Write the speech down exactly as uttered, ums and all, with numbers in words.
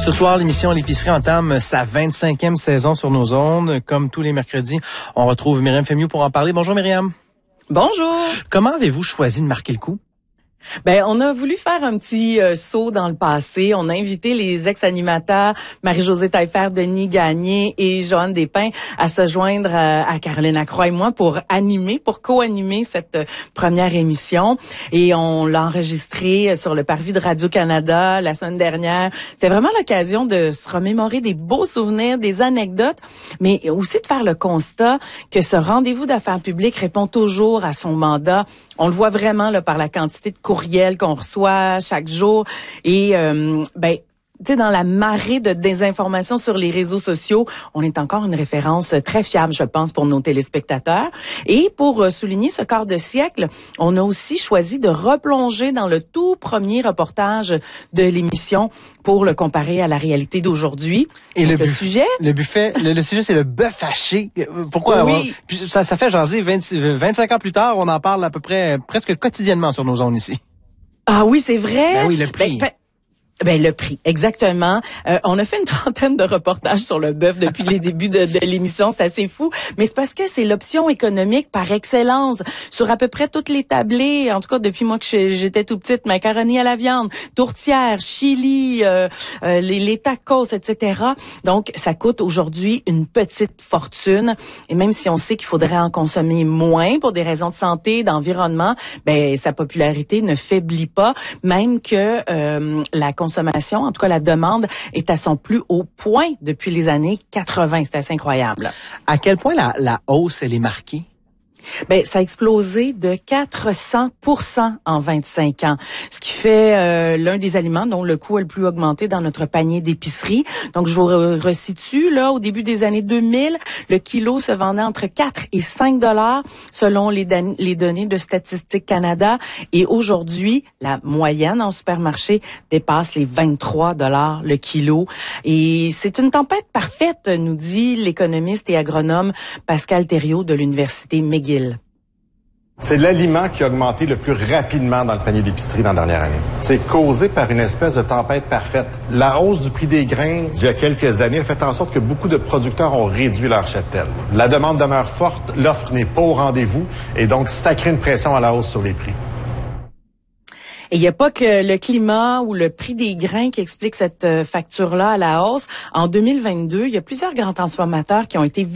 Ce soir, l'émission L'épicerie entame sa vingt-cinquième saison sur nos ondes. Comme tous les mercredis, on retrouve Myriam Femiou pour en parler. Bonjour Myriam. Bonjour. Comment avez-vous choisi de marquer le coup? Ben, on a voulu faire un petit euh, saut dans le passé. On a invité les ex-animateurs Marie-Josée Taillefer, Denis Gagné et Joanne Despins à se joindre à, à Caroline Lacroix et moi pour animer, pour co-animer cette euh, première émission. Et on l'a enregistré sur le parvis de Radio-Canada la semaine dernière. C'était vraiment l'occasion de se remémorer des beaux souvenirs, des anecdotes, mais aussi de faire le constat que ce rendez-vous d'affaires publiques répond toujours à son mandat. On le voit vraiment là par la quantité de courriels qu'on reçoit chaque jour et euh, ben tu sais, dans la marée de désinformation sur les réseaux sociaux, on est encore une référence très fiable, je pense, pour nos téléspectateurs. Et pour souligner ce quart de siècle, on a aussi choisi de replonger dans le tout premier reportage de l'émission pour le comparer à la réalité d'aujourd'hui. Et Donc, le, le buff- sujet? Le buffet, le, le sujet, c'est le bœuf haché. Pourquoi? Oui. On- puis ça, ça fait jaser vingt, vingt-cinq ans plus tard, on en parle à peu près presque quotidiennement sur nos ondes ici. Ah oui, c'est vrai. Ben oui, le prix. Ben, ben, Ben le prix, exactement. Euh, on a fait une trentaine de reportages sur le bœuf depuis les débuts de, de l'émission, c'est assez fou. Mais c'est parce que c'est l'option économique par excellence sur à peu près toutes les tablées. En tout cas, depuis moi que j'étais tout petite, macaroni à la viande, tourtière, chili, euh, euh, les, les tacos, et cetera. Donc, ça coûte aujourd'hui une petite fortune. Et même si on sait qu'il faudrait en consommer moins pour des raisons de santé, d'environnement, ben sa popularité ne faiblit pas, même que euh, la consommation consommation, en tout cas la demande, est à son plus haut point depuis les années quatre-vingt. C'est assez incroyable. À quel point la, la hausse, elle est marquée? Ben, ça a explosé de quatre cents pour cent en vingt-cinq ans, ce qui fait euh, l'un des aliments dont le coût est le plus augmenté dans notre panier d'épicerie. Donc, je vous resitue, là, au début des années deux mille, le kilo se vendait entre quatre et cinq dollars selon les, dan- les données de Statistique Canada. Et aujourd'hui, la moyenne en supermarché dépasse les vingt-trois dollars le kilo. Et c'est une tempête parfaite, nous dit l'économiste et agronome Pascal Thériault de l'Université McGill. C'est l'aliment qui a augmenté le plus rapidement dans le panier d'épicerie dans la dernière année. C'est causé par une espèce de tempête parfaite. La hausse du prix des grains d'il y a quelques années a fait en sorte que beaucoup de producteurs ont réduit leur cheptel. La demande demeure forte, l'offre n'est pas au rendez-vous et donc ça crée une pression à la hausse sur les prix. Et il n'y a pas que le climat ou le prix des grains qui explique cette facture-là à la hausse. En deux mille vingt-deux, il y a plusieurs grands transformateurs qui ont été